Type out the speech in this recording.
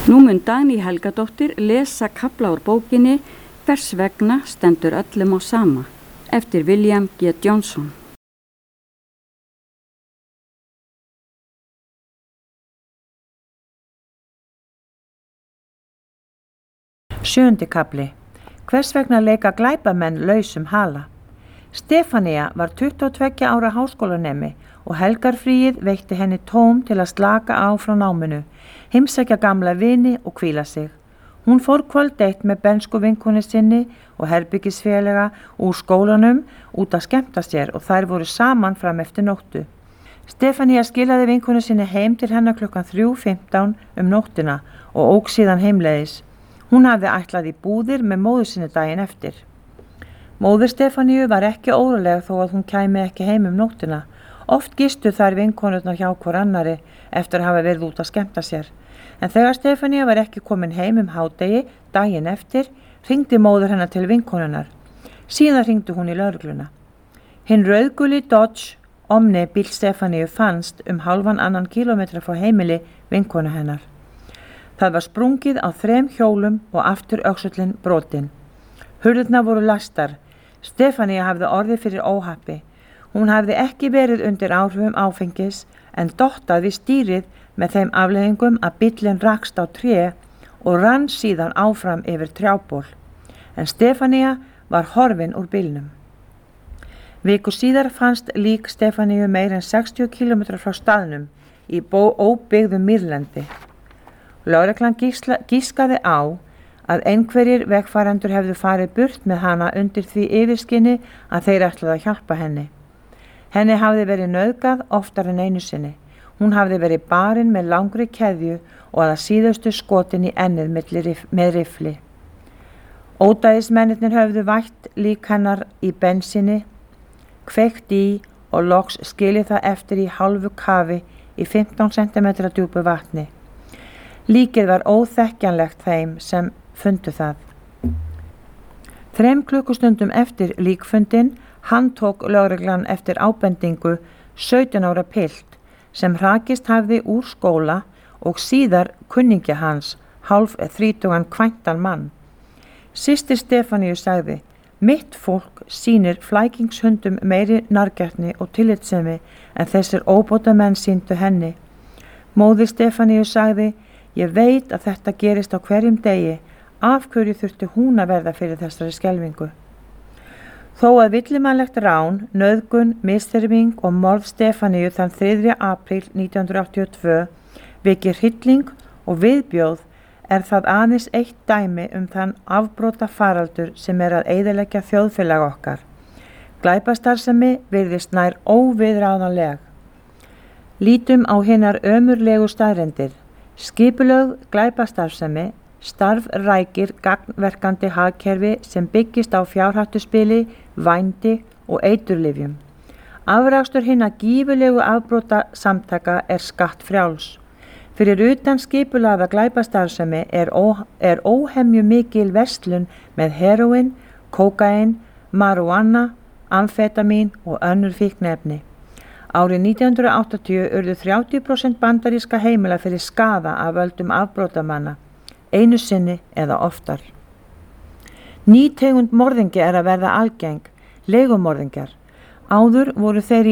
Nú mun Dagný Helgadóttir lesa kafla úr bókinni Hvers vegna stendur öllum á sama eftir William G. Johnson. Sjöundi kafli. Hvers vegna leika glæpamenn lausum hala? Stefanía var 22 ára háskólanemi og helgarfríið veitti henni tóm til að slaka á frá náminu, heimsækja gamla vini og hvíla sig. Hún fór kvöld eitt með bensku vinkonu sinni og herbyggisfélaga úr skólanum út að skemmta sér og þær voru saman fram eftir nóttu. Stefanía skilaði vinkonu sinni heim til hennar klukkan 3:15 nóttina og ók síðan heimleiðis. Hún hafði ætlað í búðir með móður sinni daginn eftir. Móðir Stefaníu var ekki óróleg þó að hún kæmi ekki heim nóttina. Oft gistu þær vinkonurnar hjá hvor annari eftir að hafa verið út að skemmta sér. En þegar Stefanía var ekki komin heim hádegi daginn eftir, hringdi móður hennar til vinkonunnar. Síðan hringdi hún í lögregluna. Hinn rauðguli Dodge Omni bíl Stefaníu fannst hálfan annan kílómetra frá heimili vinkonu hennar. Það var sprungið á 3 hjólum og aftur öxullin brotin. Hurðirnar voru lastar. Stefanía hafði orðið fyrir óhappi. Hún hafði ekki verið undir áhrifum áfengis en dottað við stýrið með þeim afleiðingum að bíllinn rakst á tré og rann síðan áfram yfir trjából. En Stefanía var horfin úr bílnum. Viku síðar fannst lík Stefaníu meira en 60 km frá staðnum í óbyggðum mýrlendi. Lögreglan gískaði á að einhverjir vegfarendur hefðu farið burt með hana undir því yfirskinni að þeir ætlaðu að hjálpa henni. Henni hafði verið nauðgað oftar en einu sinni. Hún hafði verið barin með langri keðju og að síðustu skotin í ennið með rifli. Ódæðismennirnir höfðu vætt lík hennar í bensíni, kveikt í og loks skilið það eftir í hálfu kafi í 15 cm djúpu vatni. Líkið var óþekkjanlegt þeim sem fundu það. 3 klukkustundum eftir líkfundin handtók lögreglan eftir ábendingu 17 ára pilt sem hrakist hafði úr skóla og síðar kunningja hans, hálf 30 kvæntan mann. Systir Stefaníu sagði, mitt fólk sýnir flækingshundum meiri nargjarni og tillitssemi en þessir óbótamenn sýndu henni. Móðir Stefaníu sagði, ég veit að þetta gerist á hverjum degi, af hverju þurfti hún að verða fyrir þessari skelfingu. Þó að villimannlegt rán, nauðgun, misþyrming og morð Stefaníu þann 3. apríl 1982 vekir hrylling og viðbjóð er það aðeins eitt dæmi þann afbrota faraldur sem að eyðileggja þjóðfélag okkar. Glæpastarfsemi virðist nær óviðráðanleg. Lítum á hinar ömurlegu staðreyndir. Skipulögð glæpastarfsemi starfrækir gagnverkandi hagkerfi sem byggist á fjárhættuspili, vændi og eiturlyfjum. Afrakstur hinna gífurlegu afbrota samtaka er skattfrjáls. Fyrir utan skipulagða glæpastarfsemi er óhemju mikil verslun með heroin, kókaín, marihuana, amfetamín og önnur fíkniefni. Árið 1980 urðu 30% bandaríska heimila fyrir skaða af völdum afbrotamanna, einu sinni eða oftar. Ný tegund morðingja er að verða algeng, leigumorðingjar. Áður voru þeir í